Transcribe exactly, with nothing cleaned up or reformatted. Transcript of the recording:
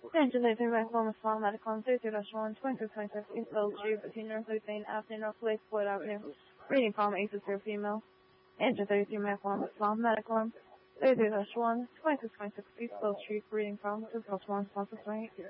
Engine thirty-three Maximum Small Medical thirty one twenty twenty-six East Little Tube, Senior thirteen Avenue, North Lake, Floyd Avenue. Reading from Aces for female. Engine thirty-three Maximum Small Medical thirty one twenty twenty-six East Little Tube, reading from two plus one, sponsor twenty.